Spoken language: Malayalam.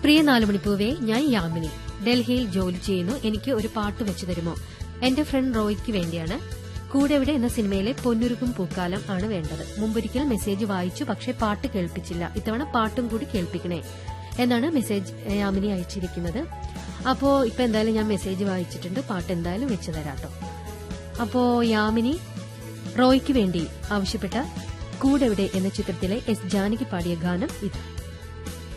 പ്രിയ 4 മണിപ്പൂവേ, ഞാൻ യാമിനി. ഡൽഹിയിൽ ജോലി ചെയ്യുന്നു. എനിക്ക് ഒരു പാട്ട് വെച്ചു തരുമോ? എന്റെ ഫ്രണ്ട് റോയ്ക്ക് വേണ്ടിയാണ്. കൂടെവിടെ എന്ന സിനിമയിലെ പൊന്നുരുക്കും പൂക്കാലം ആണ് വേണ്ടത്. മുമ്പൊരിക്കൽ മെസ്സേജ് വായിച്ചു, പക്ഷെ പാട്ട് കേൾപ്പിച്ചില്ല. ഇത്തവണ പാട്ടും കൂടി കേൾപ്പിക്കണേ എന്നാണ് മെസ്സേജ് യാമിനി അയച്ചിരിക്കുന്നത്. അപ്പോ ഇപ്പൊ എന്തായാലും ഞാൻ മെസ്സേജ് വായിച്ചിട്ടുണ്ട്. പാട്ട് എന്തായാലും വെച്ചു തരാട്ടോ. അപ്പോ യാമിനി റോയ്ക്ക് വേണ്ടി ആവശ്യപ്പെട്ട കൂടെവിടെ എന്ന ചിത്രത്തിലെ എസ് ജാനകി പാടിയ ഗാനം ഇത്.